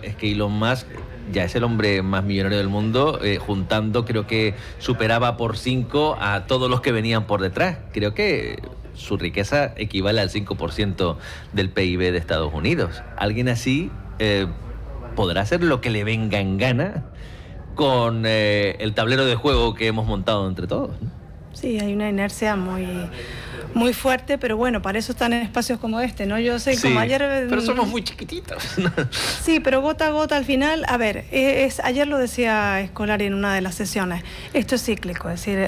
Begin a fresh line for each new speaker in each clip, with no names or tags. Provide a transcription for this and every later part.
es que Elon Musk ya es el hombre más millonario del mundo, juntando, creo que superaba por 5 a todos los que venían por detrás. Creo que su riqueza equivale al 5% del PIB de Estados Unidos. Alguien así podrá hacer lo que le venga en gana con el tablero de juego que hemos montado entre todos, ¿no?
Sí, hay una inercia muy fuerte, pero bueno, para eso están en espacios como este, ¿no? Yo sé, como ayer...
pero somos muy chiquititos.
Sí, pero gota a gota al final, a ver, ayer lo decía Scolari en una de las sesiones, esto es cíclico, es decir,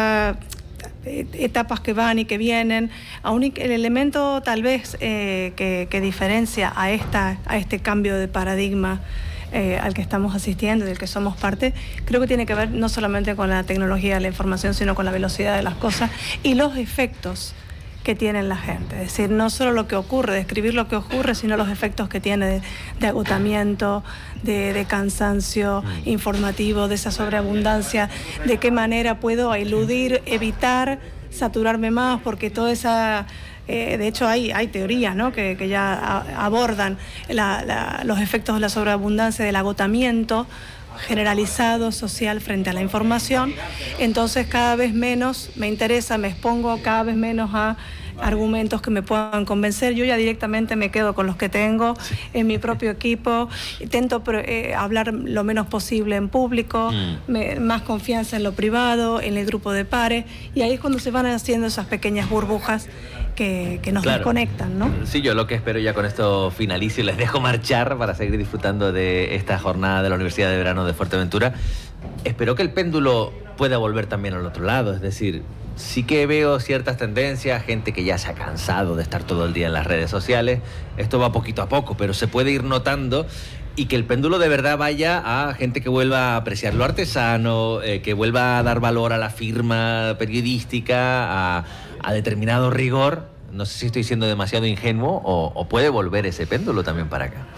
etapas que van y que vienen. El elemento tal vez que diferencia a este cambio de paradigma al que estamos asistiendo y del que somos parte, creo que tiene que ver no solamente con la tecnología de la información, sino con la velocidad de las cosas y los efectos que tiene en la gente. Es decir, no solo lo que ocurre, describir lo que ocurre, sino los efectos que tiene de agotamiento, de cansancio informativo, de esa sobreabundancia, de qué manera puedo eludir, evitar saturarme más, porque toda esa... de hecho hay teorías, ¿no?, que ya abordan los efectos de la sobreabundancia, del agotamiento generalizado social frente a la información. Entonces cada vez menos me interesa, me expongo cada vez menos a argumentos que me puedan convencer. Yo ya directamente me quedo con los que tengo en mi propio equipo, intento hablar lo menos posible en público, más confianza en lo privado, en el grupo de pares, y ahí es cuando se van haciendo esas pequeñas burbujas que nos desconectan, ¿no?
Sí, yo lo que espero, ya con esto finalizo y les dejo marchar para seguir disfrutando de esta jornada de la Universidad de Verano de Fuerteventura. Espero que el péndulo pueda volver también al otro lado, es decir, sí que veo ciertas tendencias, gente que ya se ha cansado de estar todo el día en las redes sociales. Esto va poquito a poco, pero se puede ir notando, y que el péndulo de verdad vaya a gente que vuelva a apreciar lo artesano, que vuelva a dar valor a la firma periodística, a determinado rigor. No sé si estoy siendo demasiado ingenuo o puede volver ese péndulo también para acá.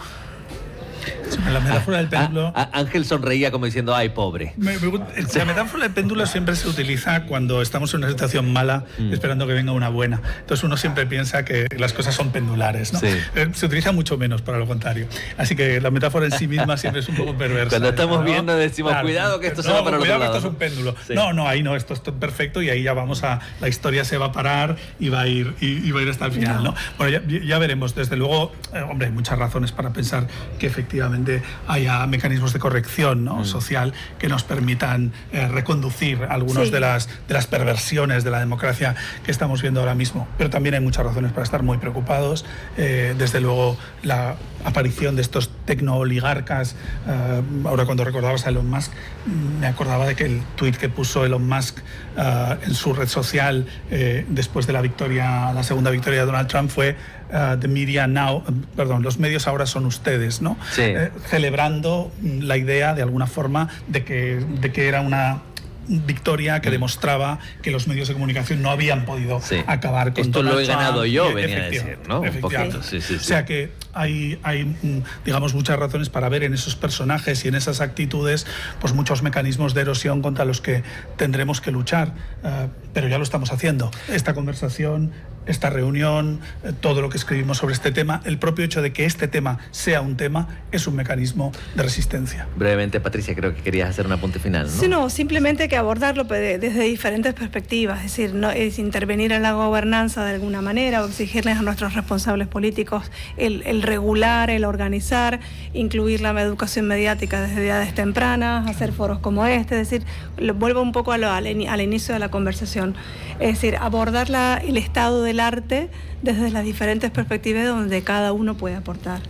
La metáfora del péndulo...
Ángel sonreía como diciendo, ¡ay, pobre!
La metáfora del péndulo siempre se utiliza cuando estamos en una situación mala esperando que venga una buena. Entonces uno siempre piensa que las cosas son pendulares, ¿no? Sí. Se utiliza mucho menos para lo contrario. Así que la metáfora en sí misma siempre es un poco perversa.
Cuando estamos viendo decimos, cuidado que esto se va para el otro lado.
Esto es un péndulo. Sí. No, ahí no, esto es perfecto, y ahí ya vamos a... La historia se va a parar y va a ir hasta el final, ¿no? Bueno, ya veremos. Desde luego, hombre, hay muchas razones para pensar que efectivamente haya mecanismos de corrección, ¿no?, social, que nos permitan reconducir algunas de las perversiones de la democracia que estamos viendo ahora mismo. Pero también hay muchas razones para estar muy preocupados. Desde luego, la aparición de estos tecnooligarcas. Ahora, cuando recordabas a Elon Musk, me acordaba de que el tuit que puso Elon Musk en su red social después de la segunda victoria de Donald Trump fue the media now, los medios ahora son ustedes, ¿no?
Sí.
Celebrando la idea, de alguna forma, de que era una victoria que demostraba que los medios de comunicación no habían podido acabar con
esto. Lo he ganado
Trump,
yo, venía a decir, ¿no? Un poquito, sí.
O sea que hay, digamos, muchas razones para ver en esos personajes y en esas actitudes, pues muchos mecanismos de erosión contra los que tendremos que luchar, pero ya lo estamos haciendo. Esta conversación, esta reunión, todo lo que escribimos sobre este tema, el propio hecho de que este tema sea un tema, es un mecanismo de resistencia.
Brevemente, Patricia, creo que querías hacer un apunte final, ¿no?
Sí, no, simplemente que abordarlo desde diferentes perspectivas, es decir, no es intervenir en la gobernanza de alguna manera o exigirles a nuestros responsables políticos el regular, el organizar, incluir la educación mediática desde edades tempranas, hacer foros como este, es decir, vuelvo un poco al inicio de la conversación, es decir, abordar el estado del arte desde las diferentes perspectivas donde cada uno puede aportar.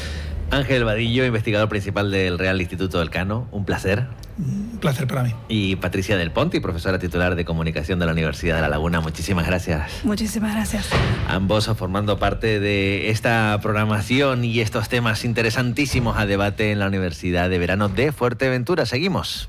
Ángel Vadillo, investigador principal del Real Instituto Elcano, un placer.
Un placer para mí.
Y Patricia Del Ponte, profesora titular de Comunicación de la Universidad de La Laguna, muchísimas gracias.
Muchísimas gracias.
Ambos formando parte de esta programación y estos temas interesantísimos a debate en la Universidad de Verano de Fuerteventura. Seguimos.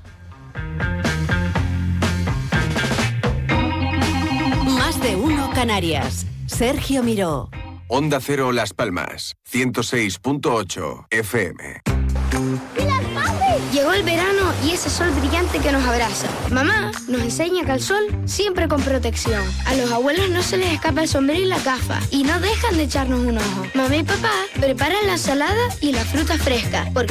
Más de uno Canarias. Sergio Miró.
Onda Cero Las Palmas, 106.8 FM.
Llegó el verano y ese sol brillante que nos abraza. Mamá nos enseña que al sol siempre con protección. A los abuelos no se les escapa el sombrero y la gafa y no dejan de echarnos un ojo. Mamá y papá preparan la ensalada y la fruta fresca porque